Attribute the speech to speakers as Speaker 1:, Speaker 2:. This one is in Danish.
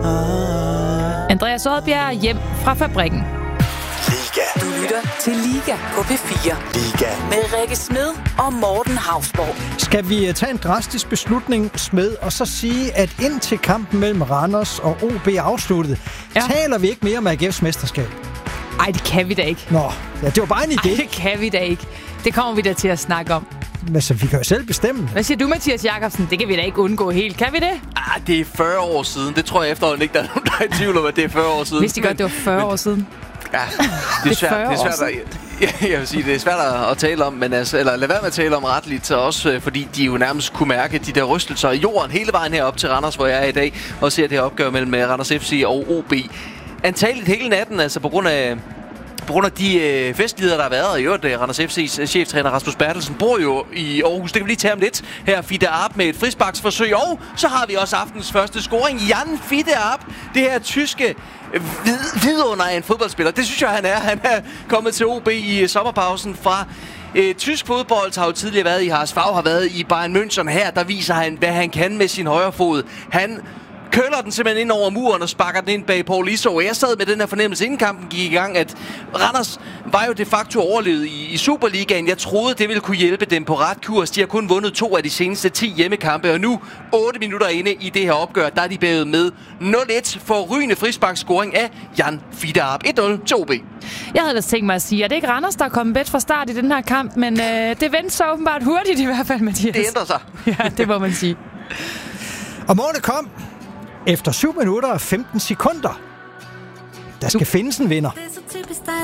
Speaker 1: Andreas Odbjerg hjem fra fabrikken.
Speaker 2: Liga. Du lytter til Liga på P4. Liga. Med Rikke Smed og Morten Hausborg.
Speaker 3: Skal vi tage en drastisk beslutning, Smed, og så sige, at indtil kampen mellem Randers og OB er afsluttet, taler vi ikke mere om AGF's mesterskab?
Speaker 1: Ej, det kan vi da ikke.
Speaker 3: Nå, ja, det var bare en idé.
Speaker 1: Ej, det kan vi da ikke. Det kommer vi da til at snakke om.
Speaker 3: Men så vi kan jo selv bestemme.
Speaker 1: Hvad siger du, Mathias Jakobsen? Det kan vi da ikke undgå helt. Kan vi det?
Speaker 4: Det er 40 år siden. Det tror jeg efterhånden ikke, der er nogen, der er i tvivl om, at det er 40 år siden.
Speaker 1: Vidste I godt, det var 40 år siden?
Speaker 4: Ja, det er svært, jeg vil sige, det er svært at tale om, men altså, eller lad være med at tale om retligt, så også fordi de jo nærmest kunne mærke de der rystelser i jorden hele vejen herop til Randers, hvor jeg er i dag, og ser det her opgør mellem Randers FC og OB. Antageligt hele natten, altså på grund af de festligheder, der har været, og i øvrigt Randers FC's cheftræner Rasmus Bertelsen bor jo i Aarhus. Det kan vi lige tage om lidt. Her Fitte Arp med et frisparksforsøg, og så har vi også aftens første scoring. Jan Fitte Arp, det her tyske vidunder af en fodboldspiller. Det synes jeg, han er. Han er kommet til OB i sommerpausen fra tysk fodbold, har jo tidligere været i HSV, har været i Bayern München. Her, der viser han, hvad han kan med sin højre fod. Han køller den simpelthen ind over muren og sparker den ind bag Paul Iso. Jeg sad med den her fornemmelse, inden kampen gik i gang, at Randers var jo de facto overlevet i Superligaen. Jeg troede, det ville kunne hjælpe dem på ret kurs. De har kun vundet 2 af de seneste 10 hjemmekampe, og nu, 8 minutter inde i det her opgør, der er de bagud med 0-1 for rygende frisparksscoring af Jan Fitte Arp. 1-0 til OB.
Speaker 1: Jeg havde da tænkt mig at sige, at det ikke Randers, der er kommet bedt fra start i den her kamp, men det vendte så åbenbart hurtigt i hvert fald, Mathias.
Speaker 4: Det ændrer sig.
Speaker 1: Ja, det må man sige.
Speaker 3: Og målet kom efter 7 minutter og 15 sekunder. Der skal findes en vinder.
Speaker 5: Det er så typisk dig,